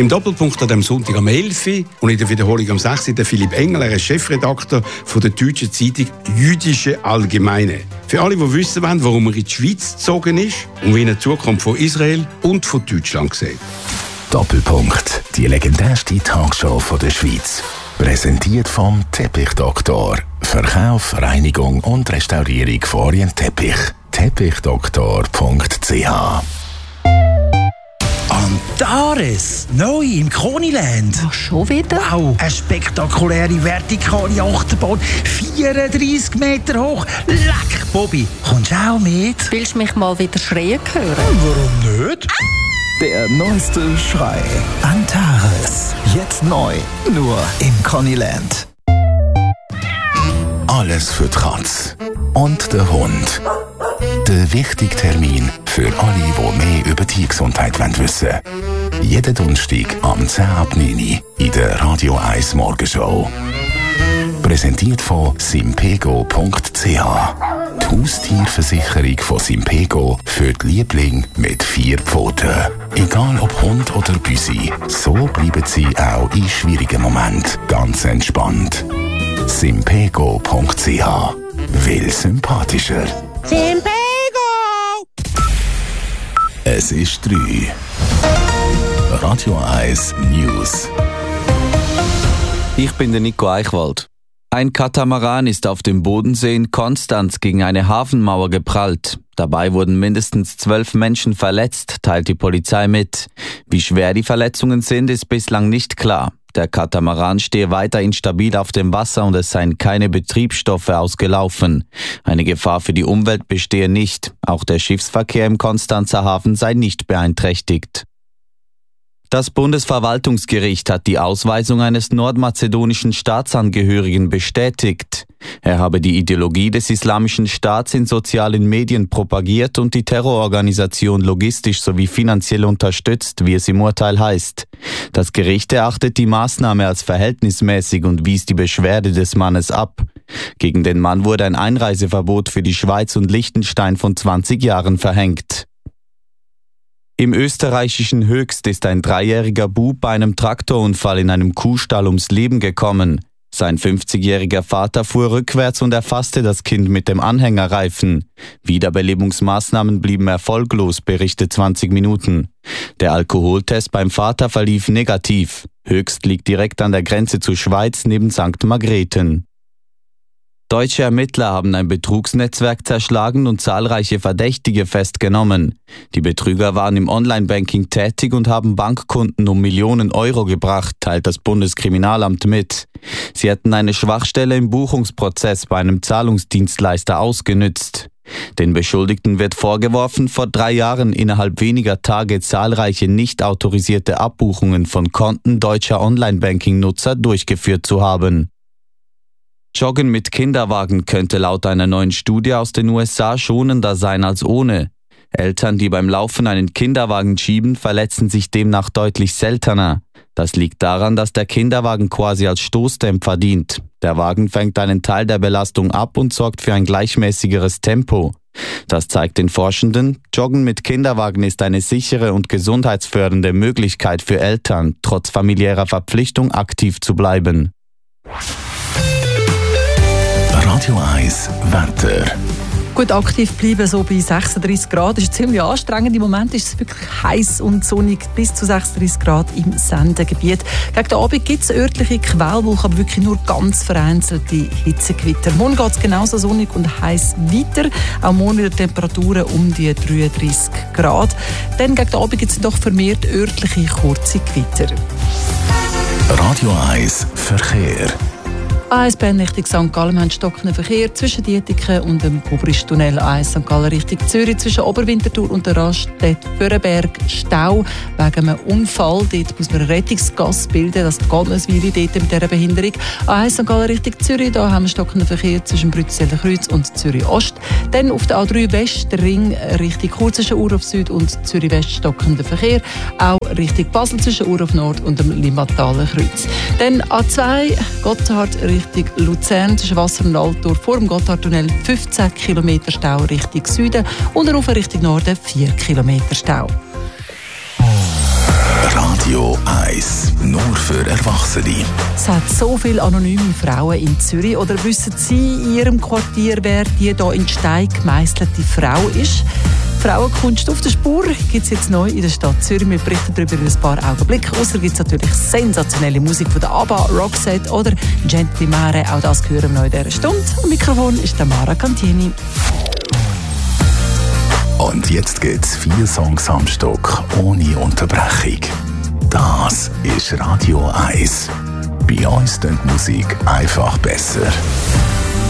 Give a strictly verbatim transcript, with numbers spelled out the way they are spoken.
Im Doppelpunkt an dem Sonntag am elf Uhr und in der Wiederholung am sechs Uhr der Philipp Engel, er ist Chefredakteur von der deutschen Zeitung Jüdische Allgemeine. Für alle, die wissen wollen, warum er in die Schweiz gezogen ist und wie er die Zukunft von Israel und von Deutschland sieht. Doppelpunkt, die legendärste Talkshow von der Schweiz. Präsentiert vom Teppichdoktor. Verkauf, Reinigung und Restaurierung von Orientteppich. Teppichdoktor punkt c h. Antares, neu im Koniland. Ach, schon wieder? Wow, eine spektakuläre vertikale Achterbahn, vierunddreissig Meter hoch. Leck, Bobby, kommst du auch mit? Willst du mich mal wieder schreien hören? Warum nicht? Der neueste Schrei. Antares. Jetzt neu. Nur im Koniland. Alles für die Katze und den Hund. Der wichtige Termin für alle, die mehr über Tiergesundheit wissen wollen. Jeden Donnerstag am zehn ab neun Uhr in der Radio eins Morgenshow. Präsentiert von simpego punkt c h. Die Haustierversicherung von Simpego für die Lieblinge mit vier Pfoten. Egal ob Hund oder Büsi, so bleiben sie auch in schwierigen Momenten ganz entspannt. simpego punkt c h. Will sympathischer. Simpego! Es ist drei. Radio eins News. Ich bin der Nico Eichwald. Ein Katamaran ist auf dem Bodensee in Konstanz gegen eine Hafenmauer geprallt. Dabei wurden mindestens zwölf Menschen verletzt, teilt die Polizei mit. Wie schwer die Verletzungen sind, ist bislang nicht klar. Der Katamaran stehe weiter instabil auf dem Wasser und es seien keine Betriebsstoffe ausgelaufen. Eine Gefahr für die Umwelt bestehe nicht. Auch der Schiffsverkehr im Konstanzer Hafen sei nicht beeinträchtigt. Das Bundesverwaltungsgericht hat die Ausweisung eines nordmazedonischen Staatsangehörigen bestätigt. Er habe die Ideologie des Islamischen Staats in sozialen Medien propagiert und die Terrororganisation logistisch sowie finanziell unterstützt, wie es im Urteil heißt. Das Gericht erachtet die Maßnahme als verhältnismäßig und wies die Beschwerde des Mannes ab. Gegen den Mann wurde ein Einreiseverbot für die Schweiz und Liechtenstein von zwanzig Jahren verhängt. Im österreichischen Höchst ist ein dreijähriger Bub bei einem Traktorunfall in einem Kuhstall ums Leben gekommen. Sein fünfzigjähriger Vater fuhr rückwärts und erfasste das Kind mit dem Anhängerreifen. Wiederbelebungsmaßnahmen blieben erfolglos, berichtet zwanzig Minuten. Der Alkoholtest beim Vater verlief negativ. Höchst liegt direkt an der Grenze zur Schweiz neben Sankt Margrethen. Deutsche Ermittler haben ein Betrugsnetzwerk zerschlagen und zahlreiche Verdächtige festgenommen. Die Betrüger waren im Online-Banking tätig und haben Bankkunden um Millionen Euro gebracht, teilt das Bundeskriminalamt mit. Sie hätten eine Schwachstelle im Buchungsprozess bei einem Zahlungsdienstleister ausgenützt. Den Beschuldigten wird vorgeworfen, vor drei Jahren innerhalb weniger Tage zahlreiche nicht autorisierte Abbuchungen von Konten deutscher Online-Banking-Nutzer durchgeführt zu haben. Joggen mit Kinderwagen könnte laut einer neuen Studie aus den U S A schonender sein als ohne. Eltern, die beim Laufen einen Kinderwagen schieben, verletzen sich demnach deutlich seltener. Das liegt daran, dass der Kinderwagen quasi als Stoßdämpfer dient. Der Wagen fängt einen Teil der Belastung ab und sorgt für ein gleichmäßigeres Tempo. Das zeigt den Forschenden, Joggen mit Kinderwagen ist eine sichere und gesundheitsfördernde Möglichkeit für Eltern, trotz familiärer Verpflichtung aktiv zu bleiben. Radio eins Wetter. Gut aktiv bleiben, so bei sechsunddreissig Grad. Das ist ziemlich anstrengend. Im Moment ist es wirklich heiß und sonnig, bis zu sechsunddreissig Grad im Sendegebiet. Gegen den Abend gibt es örtliche Quellwolken, aber wirklich nur ganz vereinzelte Hitzegewitter. Morgen geht es genauso sonnig und heiß weiter. Auch morgen wieder Temperaturen um die dreiunddreissig Grad. Dann gegen den Abend gibt es doch vermehrt örtliche kurze Gewitter. Radio eins Verkehr. A eins Bern Richtung Sankt Gallen haben stockenden Verkehr zwischen Dietiken und dem Kubristunnel. A eins Sankt Gallen Richtung Zürich zwischen Oberwinterthur und der Raststätte-Föhrenberg Stau wegen einem Unfall. Dort muss man ein Rettungsgas bilden. Das geht noch ein Weile dort mit dieser Behinderung. A eins Sankt Gallen Richtung Zürich, da haben wir stockenden Verkehr zwischen Brützeler Kreuz und Zürich Ost. Dann auf der A drei West, der Ring Richtung Kurzischen Urhof Süd und Zürich West stockender Verkehr. Auch Richtung Basel zwischen Urhof Nord und dem Limmataler Kreuz. Dann A zwei Gotthard Richtung Luzern zwischen Wasser und Altdorf vor dem Gotthardtunnel fünfzehn Kilometer Stau Richtung Süden und dann auf Richtung Norden vier Kilometer Stau. Radio eins. Nur für Erwachsene. Es hat so viele anonyme Frauen in Zürich. Oder wissen Sie in Ihrem Quartier, wer die hier in Stein gemeisselte Frau ist? Frauenkunst auf der Spur gibt es jetzt neu in der Stadt Zürich. Wir berichten darüber in ein paar Augenblicken. Außer gibt es natürlich sensationelle Musik von der ABBA, Roxette oder Gente Mare. Auch das hören wir noch in dieser Stunde. Am Mikrofon ist Tamara Cantieni. Und jetzt gibt's vier Songs am Stück ohne Unterbrechung. Das ist Radio eins. Bei uns klingt die Musik einfach besser.